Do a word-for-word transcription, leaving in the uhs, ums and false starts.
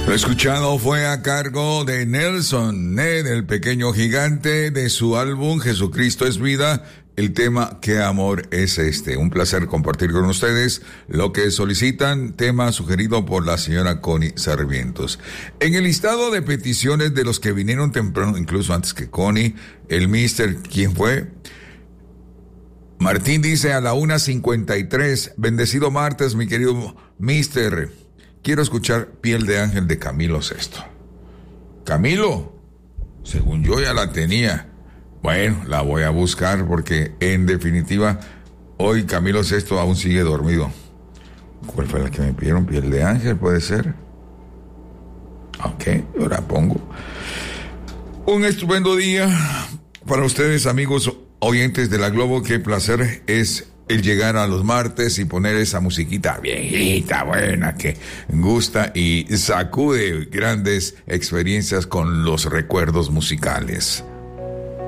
Lo escuchado fue a cargo de Nelson Ned, el pequeño gigante, de su álbum Jesucristo es vida, el tema ¿Qué amor es este? Un placer compartir con ustedes lo que solicitan, tema sugerido por la señora Connie Sarmientos. En el listado de peticiones de los que vinieron temprano, incluso antes que Connie, el mister, ¿quién fue? Martín dice a la una cincuenta y tres, bendecido martes, mi querido mister. Quiero escuchar Piel de Ángel de Camilo Sesto. Camilo, según yo ya la tenía. Bueno, la voy a buscar porque en definitiva hoy Camilo Sesto aún sigue dormido. ¿Cuál fue la que me pidieron? Piel de Ángel, ¿puede ser? Ok, yo la pongo. Un estupendo día para ustedes, amigos oyentes de la Globo. Qué placer es el llegar a los martes y poner esa musiquita viejita, buena, que gusta y sacude grandes experiencias con los recuerdos musicales.